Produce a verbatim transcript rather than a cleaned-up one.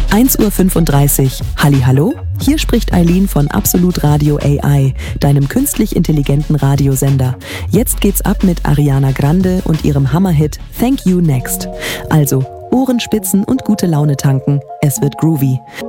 eins Uhr fünfunddreißig. Hallihallo? Hier spricht Eileen von Absolut Radio A I, deinem künstlich intelligenten Radiosender. Jetzt geht's ab mit Ariana Grande und ihrem Hammerhit Thank You Next. Also, Ohrenspitzen und gute Laune tanken. Es wird groovy.